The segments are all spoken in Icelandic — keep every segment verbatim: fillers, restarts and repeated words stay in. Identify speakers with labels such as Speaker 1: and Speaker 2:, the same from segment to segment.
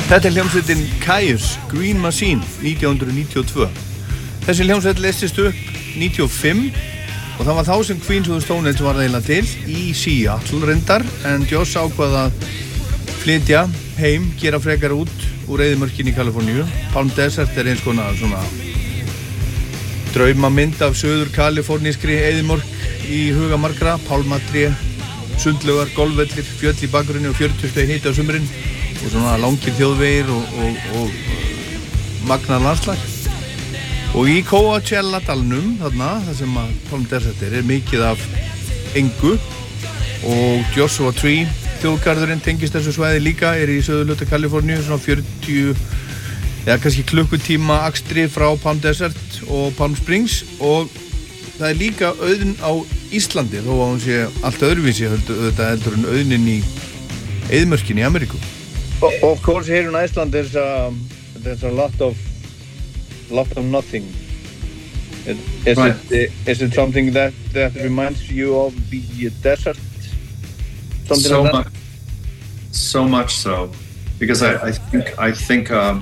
Speaker 1: Þetta er hljómsveitin Kyuss, Green Machine, nítján hundruð níutíu og tvö. Þessi hljómsveit leystist upp níutíu og fimm og það var þá sem Queens of the Stone Age var eiginlega til í Seattle reyndar, en Joss ákvað að flytja heim, gera frekar út úr eyðimörkinni í Kaliforníu. Palm Desert er eins konar svona draumamynd af söður kalifornískri eyðimörk í huga margra, pálmatré, sundlaugar, golfvellir, fjöll í bakgrunni og fjörutíu stiga hiti á sumrin og svona langir þjóðvegir og, og, og magnar landslag. Og í Coachella-dalnum þarna, það sem að Palm Desert er, er mikið af engu og Joshua Tree þjóðgarðurinn tengist þessu svæði líka, er í söðurhluta Kaliforníu, svona fjörutíu eða kannski klukkutíma akstri frá Palm Desert og Palm Springs, og það er líka auðn á Íslandi, þó að hún sé allt öðruvísi þetta heldur en auðnin í eyðimörkinni í Ameríku. Of course, here in Iceland there's a there's a lot of lot of nothing. Is right. it is it something that that reminds you of the desert? Something
Speaker 2: so
Speaker 1: like that?
Speaker 2: much, so much so, because I, I think I think um,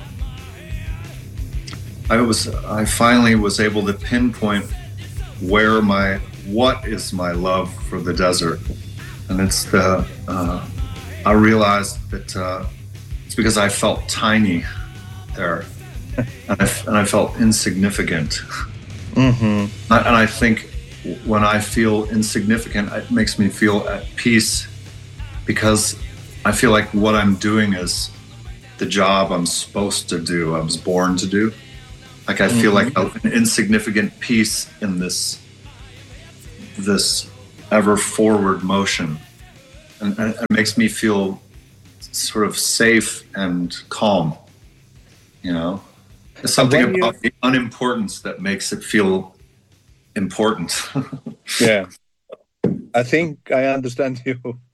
Speaker 2: I was I finally was able to pinpoint where my what is my love for the desert, and it's the uh, I realized that. Uh, It's because I felt tiny there, and, I, and I felt insignificant.
Speaker 1: Mm-hmm.
Speaker 2: And I think when I feel insignificant, it makes me feel at peace, because I feel like what I'm doing is the job I'm supposed to do, I was born to do. Like I feel mm-hmm. like an insignificant piece in this this ever forward motion, and, and it makes me feel sort of safe and calm, you know. There's something about you... the unimportance that makes it feel important.
Speaker 1: Yeah, I think I understand you.